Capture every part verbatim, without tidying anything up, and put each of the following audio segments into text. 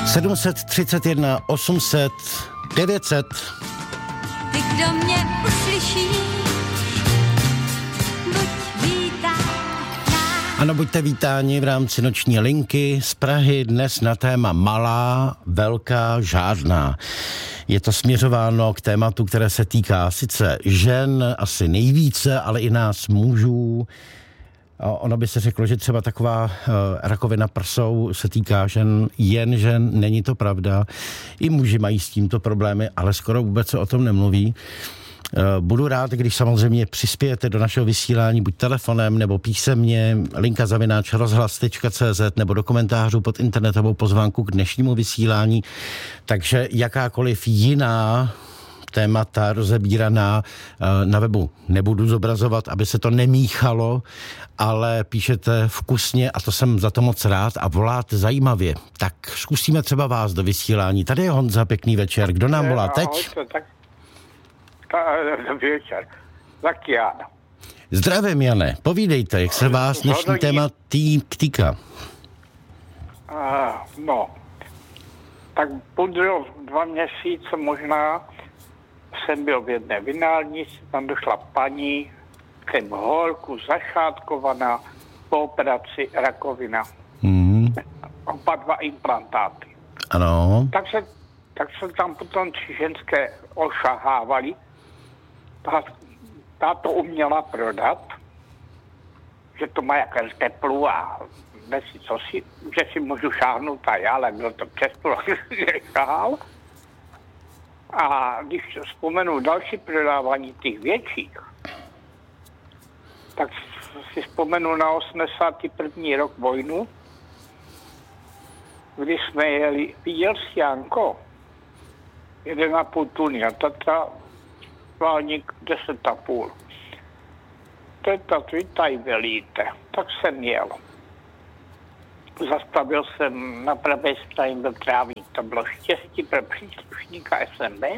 sedm set třicet jedna, osm set, devět set. Ty, kdo mě uslyší, buď vítán. Ano, buďte vítáni v rámci noční linky z Prahy dnes na téma malá, velká, žádná. Je to směřováno k tématu, které se týká sice žen asi nejvíce, ale i nás mužů. Ono by se řeklo, že třeba taková rakovina prsou se týká žen, jen žen, není to pravda. I muži mají s tímto problémy, ale skoro vůbec se o tom nemluví. Budu rád, když samozřejmě přispějete do našeho vysílání buď telefonem nebo písemně, linka zavináč rozhlas tečka cé zet nebo do komentářů pod internetovou pozvánku k dnešnímu vysílání. Takže jakákoliv jiná témata rozebíraná na webu nebudu zobrazovat, aby se to nemíchalo, ale píšete vkusně a to jsem za to moc rád a voláte zajímavě. Tak zkusíme třeba vás do vysílání. Tady je Honza, pěkný večer. Kdo nám volá teď? Ahoj, tak, dobrý večer. Tak já. Zdravím, Jane. Povídejte, jak se vás dnešní téma tý, týká. Uh, no, tak budou dva měsíce možná jsem byl v jedné vinárnici, tam došla paní, jsem horku, zašátkovaná, po operaci rakovina. Mm. Oba dva implantáty. Ano. Tak se, tak se tam potom tři ženské ošahávali. Ta, ta to uměla prodat, že to má jaké teplu a si co si, že si můžu šáhnout a já, ale byl to přesto, že šahal. A když vzpomenu další prodávání těch větších, tak si vzpomenu na osmdesátý první rok vojnu, kdy jsme jeli, viděl jsi, Janko, jeden a půl tuny a tata válník deset a půl. Teta, vy tady velíte. Tak jsem jel. Zastavil jsem na pravé straně byl trávník. To bylo štěstí pro příslušníka es em bé,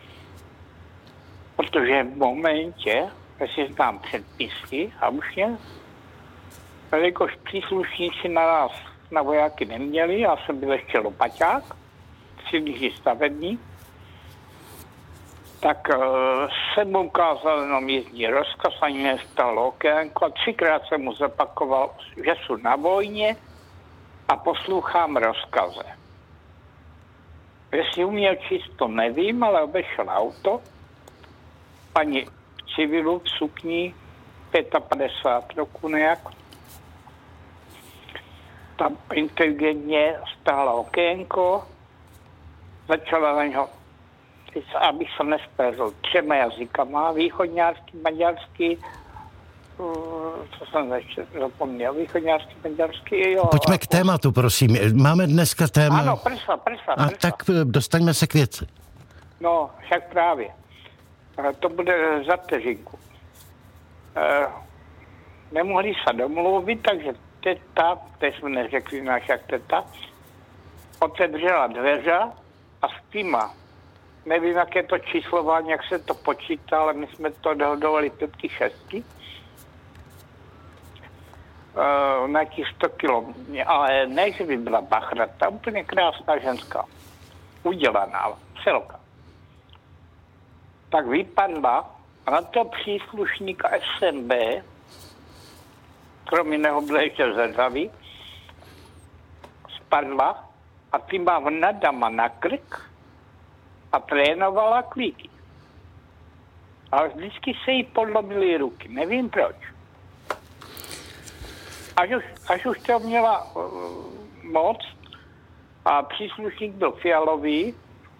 protože v momentě, jestli znám předpisy a už je, jelikož příslušníci na nás, na vojáky neměli, já jsem byl ještě lopaťák, silnější stavebník, tak uh, jsem mu ukázal jenom jízdní rozkaz, ani nestalo okénko a třikrát jsem mu zapakoval, že jsou na vojně a poslouchám rozkaze. Jestli uměl číst, to nevím, ale obešel auto. Paní civilu v sukni, padesát pět roku nějak. Tam inteligentně stála okénko, začala na něho, abych se nespéřil, třema jazykama, východňářský, maďarský, co jsem ještě zapomněl, východňářský, maďarský, jo. Pojďme k tématu, prosím. Máme dneska téma... Ano, prsa, prsa, A prsa. tak dostaňme se k věci. No, však právě. To bude za vteřinku. E, nemohli se domluvit, takže teta, teď jsme neřekli naša teta, otevřela dveře a s týma. Nevím, jak je to číslování, jak se to počítá, ale my jsme to dohodovali pětky, šestky. Uh, na nějakých sto kilo. Ale ne, že by byla bachrata, úplně krásná ženská. Udělaná, celka. Tak vypadla a na to příslušníka es em bé, kromě jiného byl ještě zrzavý, spadla a tím má nadama na krk a trénovala klíky. Ale vždycky se jí podlomily ruky, nevím proč. Až už, až už to měla uh, moc a příslušník byl fialový,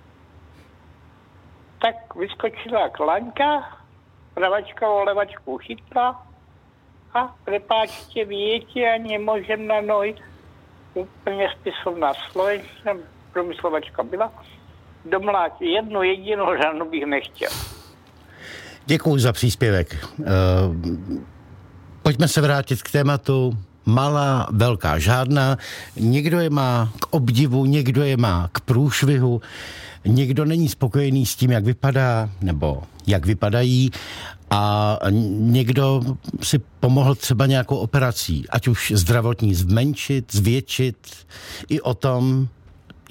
tak vyskočila klaňka, pravačka o levačku chytla a prepáčte, viete, a nemôžem na nohy. Úplně spisovná slovenčina, promyslovačka byla. Domlátí jednu jedinou žádnou bych nechtěl. Děkuju za příspěvek. Uh, pojďme se vrátit k tématu malá, velká, žádná. Někdo je má k obdivu, někdo je má k průšvihu, někdo není spokojený s tím, jak vypadá, nebo jak vypadají a někdo si pomohl třeba nějakou operací, ať už zdravotní zmenšit, zvětšit, i o tom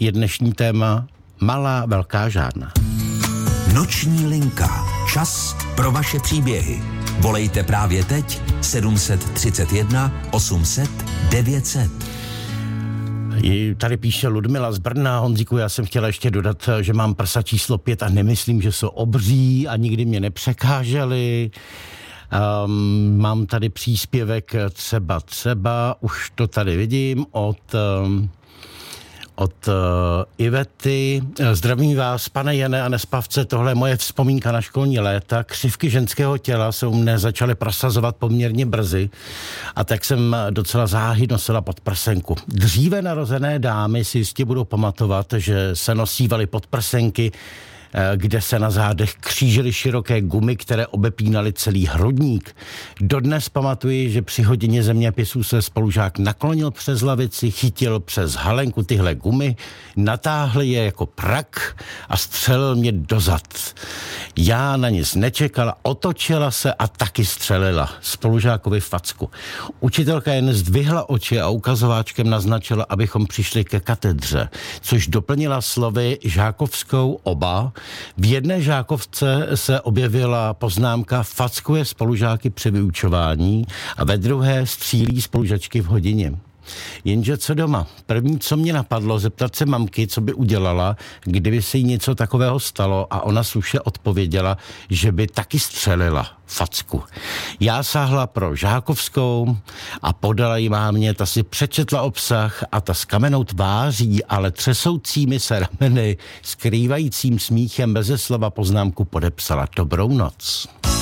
je dnešní téma malá, velká, žádná. Noční linka. Čas pro vaše příběhy. Volejte právě teď sedm set třicet jedna osm set devět set. Tady píše Ludmila z Brna. Honzíku, já jsem chtěla ještě dodat, že mám prsa číslo pět a nemyslím, že jsou obří a nikdy mě nepřekáželi. Um, mám tady příspěvek třeba, třeba, už to tady vidím, od... Um, Od uh, Ivety. Zdravím vás, pane Jane a Nespavce, tohle je moje vzpomínka na školní léta. Křivky ženského těla se u mne začaly prosazovat poměrně brzy a tak jsem docela záhy nosila podprsenku. Dříve narozené dámy si jistě budou pamatovat, že se nosívaly podprsenky, kde se na zádech křížily široké gumy, které obepínaly celý hrudník. Dodnes pamatuji, že při hodině zeměpisů se spolužák naklonil přes lavici, chytil přes halenku tyhle gumy, natáhl je jako prak a střelil mě do zad. Já na nic nečekala, otočila se a taky střelila spolužákovi facku. Učitelka jen zdvihla oči a ukazováčkem naznačila, abychom přišli ke katedře, což doplnila slovy žákovskou oba. V jedné žákovce se objevila poznámka fackuje spolužáky při vyučování a ve druhé střílí spolužačky v hodině. Jenže co doma? První, co mě napadlo, zeptat se mamky, co by udělala, kdyby se jí něco takového stalo a ona slušně odpověděla, že by taky střelila facku. Já sáhla pro žákovskou a podala jí mámě, ta si přečetla obsah a ta s kamenou tváří, ale třesoucími se rameny, skrývajícím smíchem beze slova poznámku podepsala. Dobrou noc.